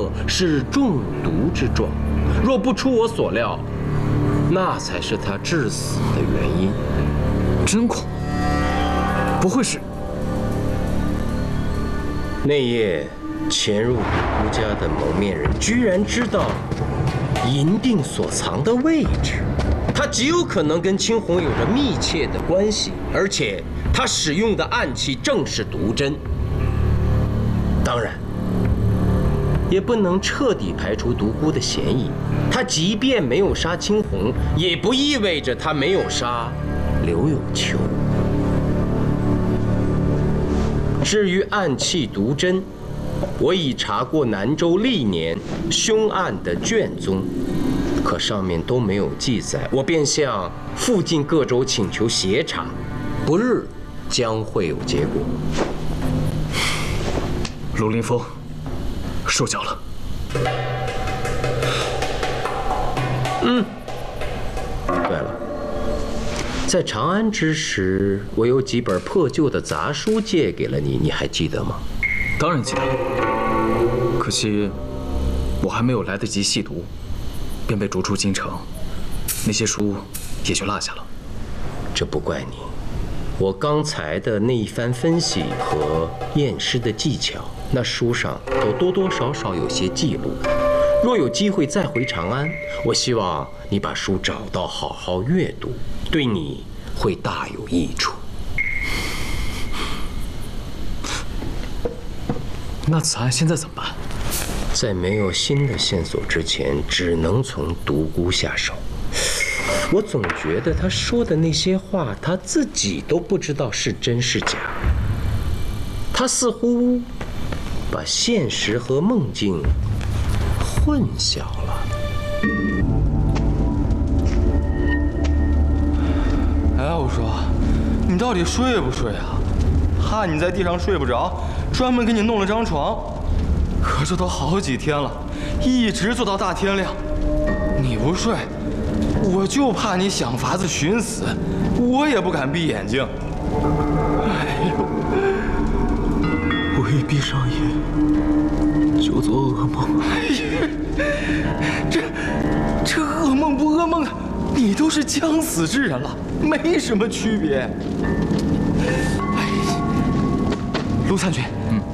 者是中毒之状。若不出我所料，那才是他致死的原因。 真恐，不会是那夜潜入独孤家的蒙面人，居然知道银锭所藏的位置？他极有可能跟青红有着密切的关系，而且他使用的暗器正是毒针。当然，也不能彻底排除独孤的嫌疑。他即便没有杀青红，也不意味着他没有杀刘有秋。至于暗器毒针，我已查过南州历年凶案的卷宗，可上面都没有记载。我便向附近各州请求协查，不日将会有结果。 陆林峰，受教了。 对了，在长安之时，我有几本破旧的杂书借给了你，你还记得吗？ 当然记得，可惜我还没有来得及细读，便被逐出京城，那些书也就落下了。 这不怪你，我刚才的那一番分析和验尸的技巧，那书上都多多少少有些记录。若有机会再回长安，我希望你把书找到，好好阅读，对你会大有益处。 那此案现在怎么办？ 在没有新的线索之前，只能从独孤下手。我总觉得他说的那些话，他自己都不知道是真是假。他似乎把现实和梦境混淆了。 哎，我说，你到底睡不睡啊？怕你在地上睡不着，专门给你弄了张床。可这都好几天了，一直坐到大天亮，你不睡，我就怕你想法子寻死，我也不敢闭眼睛。哎呦， 我一闭上眼就做噩梦。 哎呀，这噩梦不噩梦的，你都是将死之人了，没什么区别。哎，陆参军，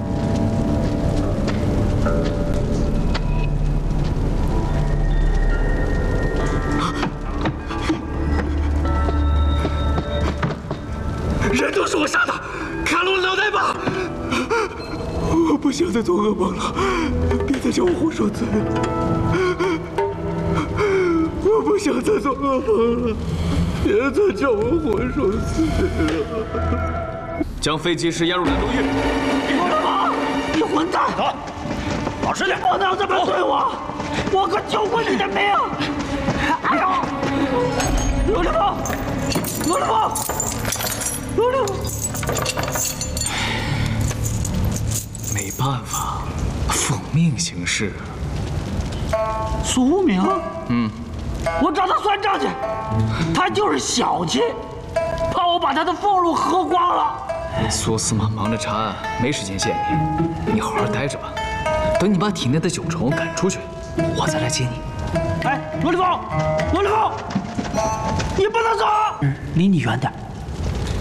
人都是我杀的，砍了我脑袋吧！我不想再做噩梦了，别再叫我胡说嘴了。我不想再做噩梦了，别再叫我胡说嘴了。 将飞机师押入兰州狱。 刘德宝，你混蛋！ 走，老实点！ 不能这么对我，我可救过你的命！哎呦，刘德宝，刘德宝，刘德宝！ 没办法，奉命行事。 苏明，我找他算账去，他就是小气，怕我把他的俸禄喝光了。 苏司马忙着查案，没时间见你，你好好待着吧。等你把体内的九虫赶出去，我再来接你。 哎，罗立峰，罗立峰，你不能走！离你远点。